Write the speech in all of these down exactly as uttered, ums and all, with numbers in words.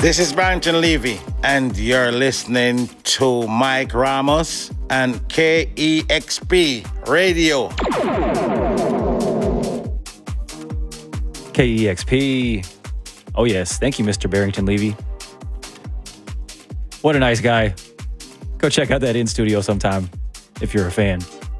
This is Barrington Levy, and you're listening to Mike Ramos and K E X P Radio. K E X P. Oh, yes. Thank you, Mister Barrington Levy. What a nice guy. Go check out that in studio sometime if you're a fan.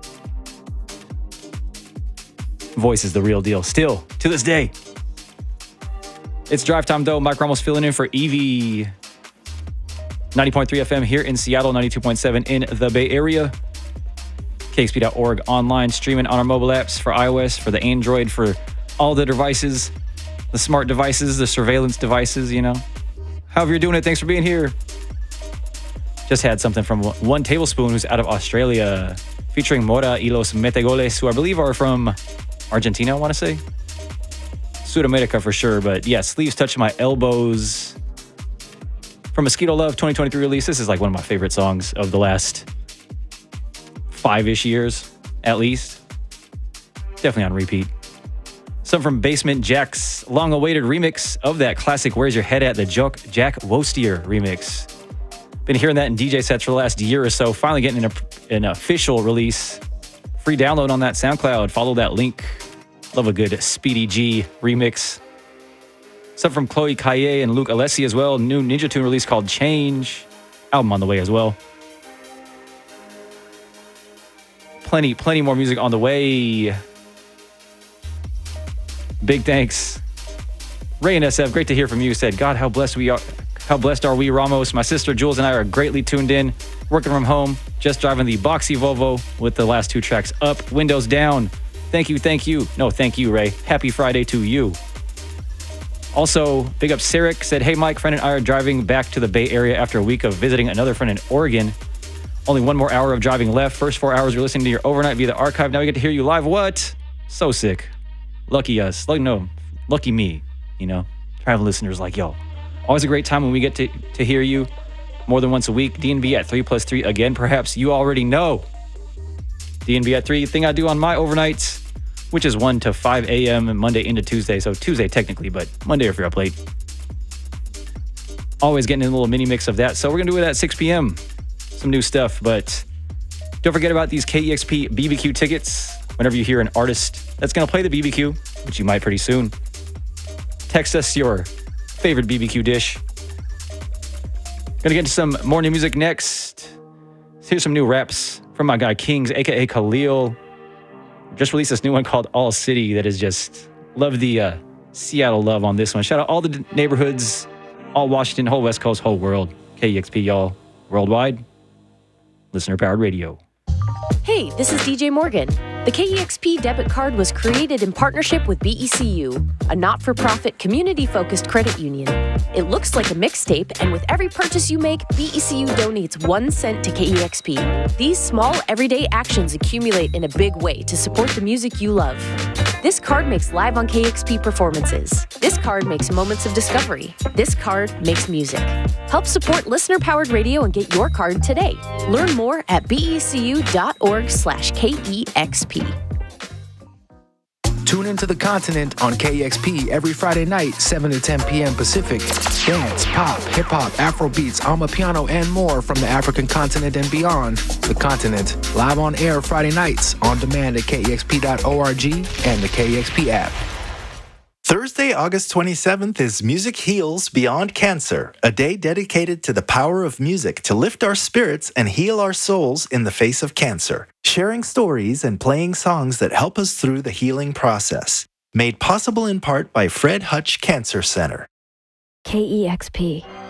Voice is the real deal. Still, to this day. It's drive time, though. Mike Ramos filling in for Evie. ninety point three F M here in Seattle, ninety-two point seven in the Bay Area. K X P dot org online, streaming on our mobile apps for iOS, for the Android, for all the devices, the smart devices, the surveillance devices, you know. However you're doing it, thanks for being here. Just had something from One Tablespoon, who's out of Australia, featuring Mora y los Metegoles, who I believe are from Argentina, I want to say. Sudamerica for sure, but yeah, Sleeves Touching My Elbows. From Mosquito Love twenty twenty-three release, this is like one of my favorite songs of the last five-ish years, at least. Definitely on repeat. Some from Basement Jack's long-awaited remix of that classic Where's Your Head At, the Jack Wostier remix. Been hearing that in D J sets for the last year or so, finally getting an, an official release. Free download on that SoundCloud. Follow that link. Love a good Speedy G remix. Some from Chloe Kaye and Luke Alessi as well. New Ninja Tune release called Change. Album on the way as well. Plenty, plenty more music on the way. Big thanks. Ray and S F, great to hear from you. Said, God, how blessed we are. How blessed are we, Ramos? My sister Jules and I are greatly tuned in. Working from home. Just driving the boxy Volvo with the last two tracks up. Windows down. Thank you, thank you. No, thank you, Ray. Happy Friday to you. Also, big up Sarek, said, hey, Mike, friend and I are driving back to the Bay Area after a week of visiting another friend in Oregon. Only one more hour of driving left. First four hours, you're listening to your overnight via the archive. Now we get to hear you live. What? So sick. Lucky us. Like, no, lucky me, you know. Travel listeners like, yo. Always a great time when we get to, to hear you more than once a week. D N B at three plus three. Again, perhaps you already know. D N B at three, thing I do on my overnights, which is one to five a.m. Monday into Tuesday. So Tuesday technically, but Monday if you're up late. Always getting a little mini mix of that. So we're going to do it at six p.m. Some new stuff, but don't forget about these K E X P B B Q tickets. Whenever you hear an artist that's going to play the B B Q, which you might pretty soon, text us your favorite B B Q dish. Going to get into some more new music next. Here's some new raps from my guy Kings, aka Khalil. Just released this new one called All City that is just, love the uh, Seattle love on this one. Shout out all the neighborhoods, all Washington, whole West Coast, whole world. K E X P, y'all, worldwide. Listener-powered radio. Hey, this is D J Morgan. The K E X P debit card was created in partnership with B E C U, a not-for-profit, community-focused credit union. It looks like a mixtape, and with every purchase you make, B E C U donates one cent to K E X P. These small, everyday actions accumulate in a big way to support the music you love. This card makes Live on K E X P performances. This card makes Moments of Discovery. This card makes music. Help support listener-powered radio and get your card today. Learn more at becu.org slash KEXP. Tune into The Continent on K E X P every Friday night, seven to ten p.m. Pacific. Dance, pop, hip-hop, Afrobeats, Amapiano, and more from the African continent and beyond. The Continent, live on air Friday nights, on demand at K E X P dot org and the K E X P app. Thursday, August twenty-seventh is Music Heals Beyond Cancer, a day dedicated to the power of music to lift our spirits and heal our souls in the face of cancer. Sharing stories and playing songs that help us through the healing process. Made possible in part by Fred Hutch Cancer Center. K E X P.